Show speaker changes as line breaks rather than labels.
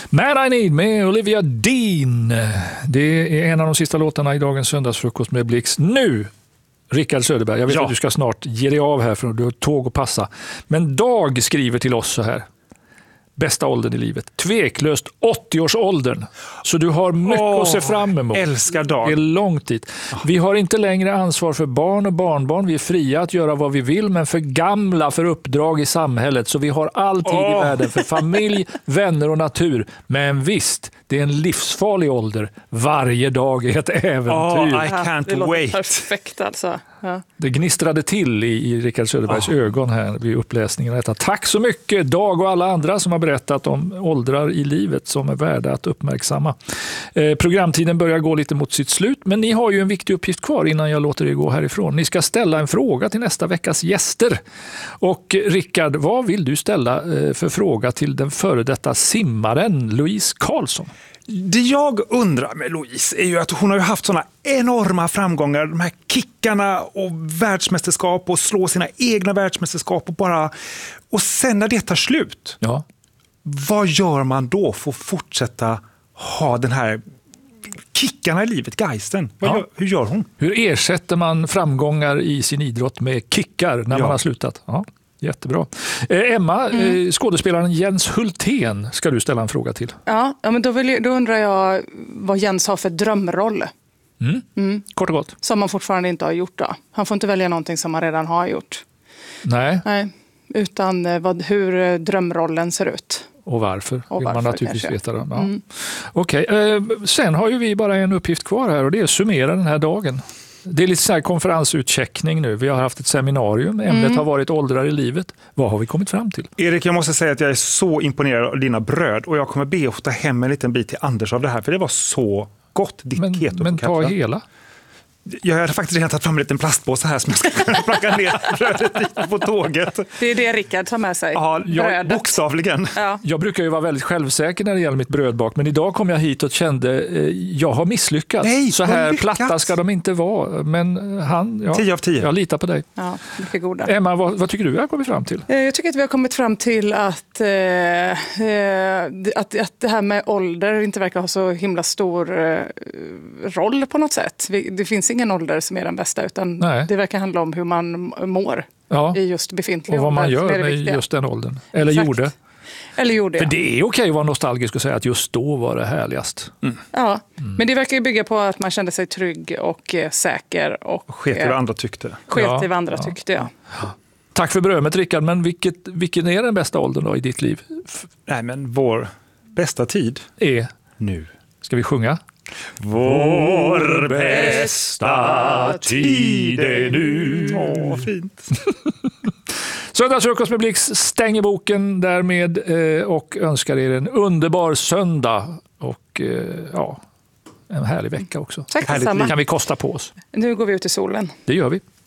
Man I Need med Olivia Dean. Det är en av de sista låtarna i dagens söndagsfrukost med Blix. Nu, Rickard Söderberg, jag vet att du ska snart ge dig av här för du har tåg att passa. Men Dag skriver till oss så här. Bästa åldern i livet. Tveklöst 80-årsåldern. Så du har mycket att se fram emot.
Älskar Dag.
Det är långt dit. Vi har inte längre ansvar för barn och barnbarn. Vi är fria att göra vad vi vill, men för gamla för uppdrag i samhället. Så vi har all tid i världen för familj, vänner och natur. Men visst, det är en livsfarlig ålder. Varje dag är ett äventyr.
I can't
det låter
wait.
perfekt alltså. Ja.
Det gnistrade till i Rickard Söderbergs ögon här vid uppläsningen av detta. Tack så mycket Dag och alla andra som har berättat om åldrar i livet som är värda att uppmärksamma. Programtiden börjar gå lite mot sitt slut, men ni har ju en viktig uppgift kvar innan jag låter er gå härifrån. Ni ska ställa en fråga till nästa veckas gäster. Och Rickard, vad vill du ställa för fråga till den före detta simmaren Louise Karlsson?
Det jag undrar med Louise är ju att hon har ju haft såna enorma framgångar, de här kickarna och världsmästerskap och slå sina egna världsmästerskap och sen när det tar slut, vad gör man då för att fortsätta ha den här kickarna i livet, geisten? Hur gör hon?
Hur ersätter man framgångar i sin idrott med kickar när man har slutat? Ja. Jättebra. Emma, skådespelaren Jens Hultén ska du ställa en fråga till.
Ja, men då undrar jag vad Jens har för drömroll.
Kort och gott.
Som man fortfarande inte har gjort då. Han får inte välja någonting som man redan har gjort.
Nej.
Utan hur drömrollen ser ut.
Och varför vill man naturligtvis veta det. Ja. Okej. Sen har ju vi bara en uppgift kvar här och det är att summera den här dagen. Det är lite så här konferensutcheckning nu. Vi har haft ett seminarium. Ämnet har varit åldrar i livet. Vad har vi kommit fram till?
Erik, jag måste säga att jag är så imponerad av dina bröd och jag kommer be att ta hem en liten bit till Anders av det här för det var så gott.
Men ta hela.
Jag hade faktiskt redan tagit fram en liten plastpåse här som jag ska kunna plocka ner brödet på tåget.
Det är det Rickard tar med sig.
Ja, bokstavligen.
Ja.
Jag brukar ju vara väldigt självsäker när det gäller mitt brödbak, men idag kom jag hit och kände jag har misslyckats.
Nej,
så här platta ska de inte vara. Men
10 av 10.
Jag litar på dig.
Ja, mycket goda.
Emma, vad tycker du vi har kommit fram till?
Jag tycker att vi har kommit fram till att det här med ålder inte verkar ha så himla stor roll på något sätt. Det finns ingen ålder som är den bästa utan det verkar handla om hur man mår i just befintlig ålder.
Och vad man gör med just den åldern. Eller gjorde. För det är okej att vara nostalgisk och säga att just då var det härligast.
Ja, men det verkar ju bygga på att man kände sig trygg och säker. Och
sket i vad andra tyckte.
Sket i vad andra tyckte, ja.
Tack för berömmet Rickard, men vilken är den bästa åldern då i ditt liv?
Nej, men vår bästa tid
är
nu.
Ska vi sjunga?
Vår bästa tid är nu. Fint.
Söndagsfrukost med Blix stänger boken därmed och önskar er en underbar söndag och en härlig vecka också.
Tack detsamma.
Kan vi kosta på oss.
Nu går vi ut i solen.
Det gör vi.